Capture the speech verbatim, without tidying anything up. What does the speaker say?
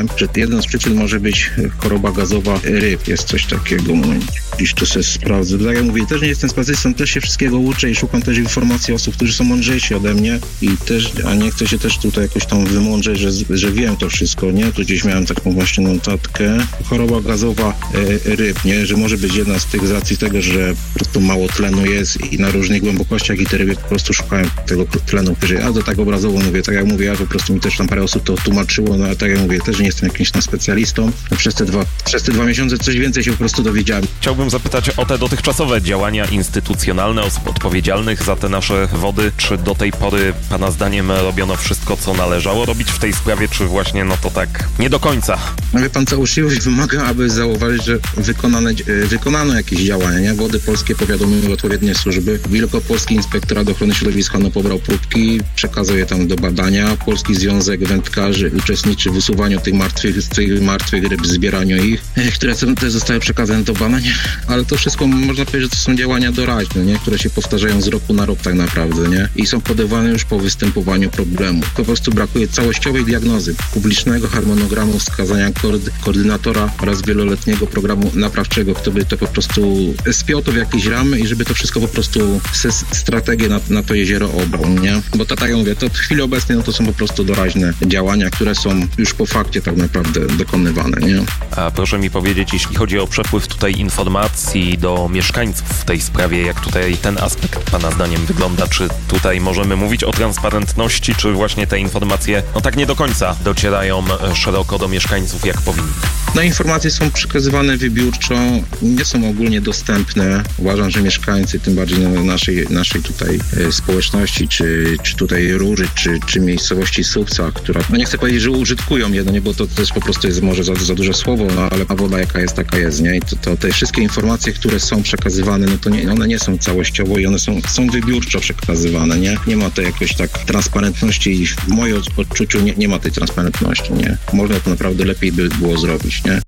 czytałem, że jeden z przyczyn może być choroba gazowa ryb. Jest coś takiego. Dziś to sobie sprawdzę. Tak jak mówię, też nie jestem specjalistą, też się wszystkiego uczę i szukam też informacji osób, którzy są mądrzejsi ode mnie i też, a nie chcę się też tutaj jakoś tam wymądrzeć, że, że wiem to wszystko, nie? Tu gdzieś miałem taką właśnie notatkę. Choroba gazowa e, ryb, nie? Że może być jedna z tych z racji tego, że po prostu mało tlenu jest i na różnych głębokościach i te ryby po prostu szukają tego tlenu wyżej. A to tak obrazowo mówię, tak jak mówię, ja po prostu mi też tam parę osób to tłumaczyło, no ale tak jak mówię, też nie jestem jakimś tam specjalistą. Przez te dwa, przez te dwa miesiące coś więcej się po prostu dowiedziałem. Chciałbym zapytać o te dotychczasowe działania instytucjonalne osób odpowiedzialnych za te nasze wody. Czy do tej pory Pana zdaniem robiono wszystko, co należało robić w tej sprawie, czy właśnie no to tak nie do końca? No wie pan, co uczciwość wymaga, aby zauważyć, że wykonane, wykonano jakieś działania, nie? Wody Polskie powiadomiły odpowiednie służby. Wielkopolski Inspektorat Ochrony Środowiska no, pobrał próbki, przekazał je tam do badania. Polski Związek Wędkarzy uczestniczy w usuwaniu tych martwych, tych martwych ryb, zbieraniu ich, które też zostały przekazane do badań. Ale to wszystko można powiedzieć, że to są działania doraźne, nie? Które się powtarzają z roku na rok tak naprawdę, nie? I są podejmowane już po występowaniu problemu. Po prostu brakuje całościowej diagnozy, publicznego harmonogramu wskazania koord- koordynatora oraz wieloletniego programu naprawczego, kto by to po prostu spiął to w jakieś ramy i żeby to wszystko po prostu strategię na, na to jezioro obrał, nie? Bo to tak jak mówię, to w chwili obecnej no to są po prostu doraźne działania, które są już po fakcie tak naprawdę dokonywane, nie? A proszę mi powiedzieć, jeśli chodzi o przepływ tutaj informacji do mieszkańców w tej sprawie, jak tutaj ten aspekt Pana zdaniem wygląda? Czy tutaj możemy mówić o transparentności, czy właśnie te informacje no tak nie do końca docierają szeroko do mieszkańców, jak powinny? No informacje są przekazywane wybiórczo, nie są ogólnie dostępne. Uważam, że mieszkańcy, tym bardziej naszej, naszej tutaj społeczności, czy, czy tutaj Róży, czy, czy miejscowości Słupca, która, no nie chcę powiedzieć, że użytkują je, no nie, bo to też po prostu jest może za, za duże słowo, no ale a woda jaka jest, taka jest, nie? I to, to te wszystkie informacje, które są przekazywane, no to nie, one nie są całościowo i one są, są wybiórczo przekazywane, nie? Nie ma tej jakiejś tak transparentności i w moim odczuciu nie, nie ma tej transparentności, nie? Można to naprawdę lepiej by było zrobić, nie?